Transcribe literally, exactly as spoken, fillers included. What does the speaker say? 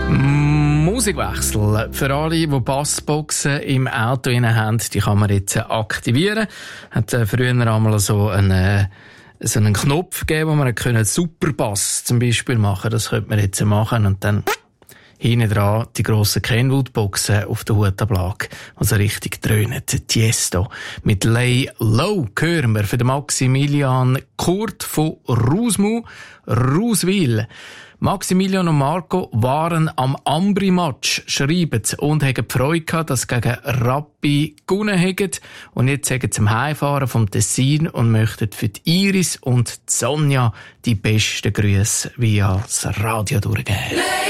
Musikwechsel. Für alle, die Bassboxen im Auto haben, die kann man jetzt aktivieren. Hat früher einmal so einen, so einen Knopf gegeben, wo man einen Superbass zum Beispiel machen. Das könnte man jetzt machen und dann hinten dran die grossen Kenwood-Boxen auf der Hutablage, also richtig dröhnen. Tiesto mit Lay Low hören wir für den Maximilian Kurt von Rusmu, Ruswil. Maximilian und Marco waren am Ambri-Match, schreiben sie, und haben Freude gehabt, dass sie gegen Rappi gewonnen haben. Und jetzt sagen sie zum Heimfahren vom Tessin und möchten für die Iris und die Sonja die besten Grüße via das Radio durchgeben.